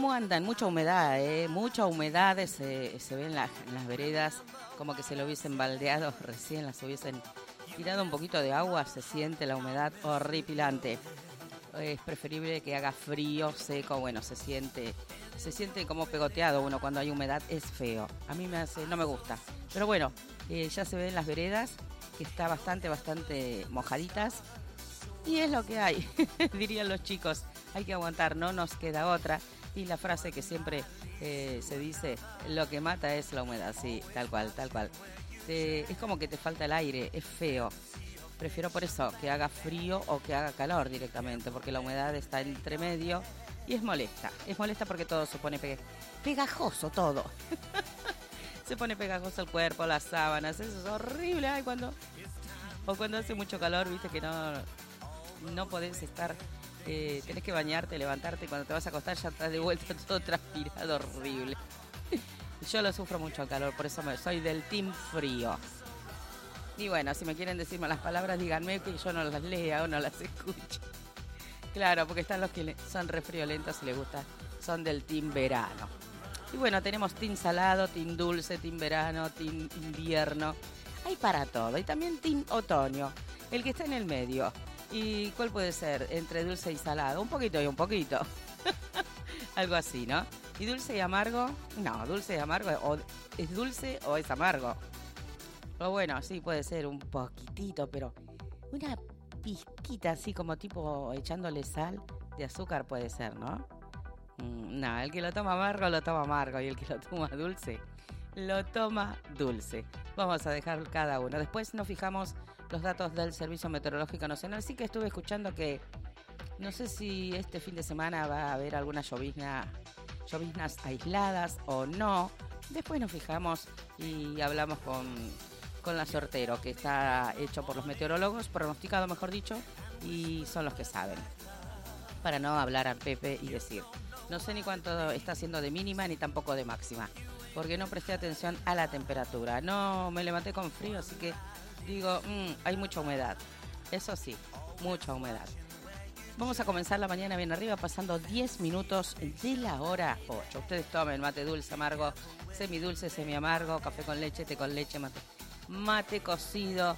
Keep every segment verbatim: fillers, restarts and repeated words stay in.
¿Cómo andan? Mucha humedad, ¿eh? Mucha humedad se, se ve en, la, en las veredas, como que se lo hubiesen baldeado recién, las hubiesen tirado un poquito de agua, se siente la humedad horripilante. Es preferible que haga frío, seco, bueno, se siente, se siente como pegoteado uno cuando hay humedad, es feo. A mí me hace, no me gusta. Pero bueno, eh, ya se ve en las veredas que está bastante, bastante mojaditas. Y es lo que hay, dirían los chicos, hay que aguantar, no nos queda otra. Y la frase que siempre eh, se dice, lo que mata es la humedad, sí, tal cual, tal cual. Te, es como que te falta el aire, es feo. Prefiero por eso que haga frío o que haga calor directamente, porque la humedad está entre medio y es molesta. Es molesta porque todo se pone pe- pegajoso, todo. Se pone pegajoso el cuerpo, las sábanas, eso es horrible. Ay, cuando, o cuando hace mucho calor, viste que no, no podés estar... Eh, tenés que bañarte, levantarte y cuando te vas a acostar ya estás de vuelta todo transpirado, horrible. Yo lo sufro mucho el calor, por eso me, soy del team frío. Y bueno, si me quieren decir malas palabras, díganme que yo no las lea o no las escucho. Claro, porque están los que son refriolentos y les gusta, son del team verano. Y bueno, tenemos team salado, team dulce, team verano, team invierno. Hay para todo. Y también team otoño, el que está en el medio. ¿Y cuál puede ser? Entre dulce y salado. Un poquito y un poquito. Algo así, ¿no? ¿Y dulce y amargo? No, dulce y amargo. O es dulce o es amargo. O bueno, sí, puede ser un poquitito, pero una pizquita así como tipo echándole sal de azúcar puede ser, ¿no? Mm, no, el que lo toma amargo, lo toma amargo. Y el que lo toma dulce, lo toma dulce. Vamos a dejar cada uno. Después nos fijamos los datos del Servicio Meteorológico Nacional. Sí que estuve escuchando que no sé si este fin de semana va a haber alguna llovizna, lloviznas aisladas o no. Después nos fijamos y hablamos con, con la Sortero, que está hecho por los meteorólogos, pronosticado mejor dicho, y son los que saben. Para no hablar al Pepe y decir, no sé ni cuánto está haciendo de mínima ni tampoco de máxima, porque no presté atención a la temperatura. No me levanté con frío, así que digo, mmm, hay mucha humedad. Eso sí, mucha humedad. Vamos a comenzar la mañana bien arriba, pasando diez minutos de la hora ocho. Ustedes tomen mate dulce, amargo, semidulce, semiamargo, café con leche, té con leche, mate, mate cocido,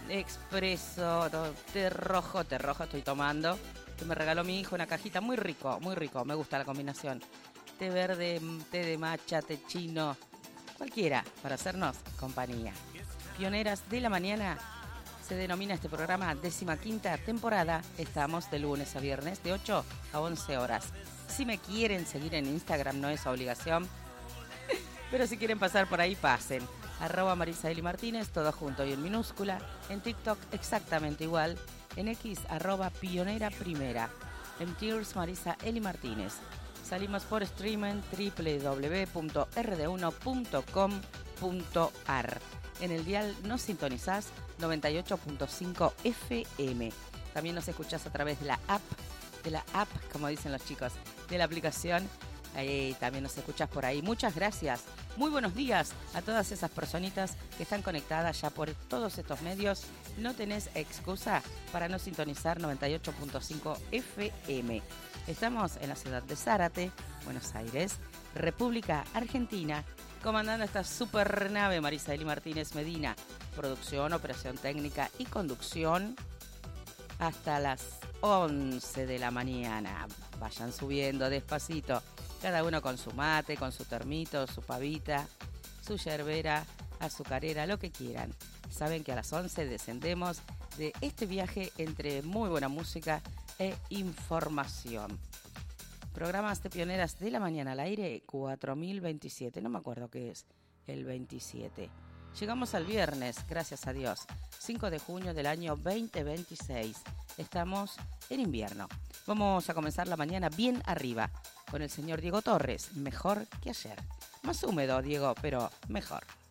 expreso, té rojo, té rojo estoy tomando, que me regaló mi hijo, una cajita muy rico, muy rico, me gusta la combinación. Té verde, té de matcha, té chino, cualquiera para hacernos compañía. Pioneras de la mañana se denomina este programa décima quinta temporada. Estamos de lunes a viernes de ocho a once horas. Si me quieren seguir en Instagram no es obligación, pero si quieren pasar por ahí pasen. Arroba Marisa Eli Martínez, todo junto y en minúscula. En TikTok exactamente igual. En X arroba Pionera Primera. En Tears Marisa Eli Martínez. Salimos por streaming doble u doble u doble u punto r d uno punto com punto a r. En el dial nos sintonizás noventa y ocho punto cinco F M. También nos escuchás a través de la app, de la app, como dicen los chicos, de la aplicación. Ahí también nos escuchás por ahí. Muchas gracias. Muy buenos días a todas esas personitas que están conectadas ya por todos estos medios. No tenés excusa para no sintonizar noventa y ocho punto cinco F M. Estamos en la ciudad de Zárate, Buenos Aires, República Argentina, comandando esta super nave Marisa Eli Martínez Medina. Producción, operación técnica y conducción hasta las once de la mañana. Vayan subiendo despacito, cada uno con su mate, con su termito, su pavita, su yerbera, azucarera, lo que quieran. Saben que a las once descendemos de este viaje entre muy buena música e información. Programas de Pioneras de la Mañana al aire, cuatro mil veintisiete, no me acuerdo qué es, el veintisiete. Llegamos al viernes, gracias a Dios, cinco de junio del año veinte veintiséis. Estamos en invierno. Vamos a comenzar la mañana bien arriba, con el señor Diego Torres, mejor que ayer. Más húmedo, Diego, pero mejor.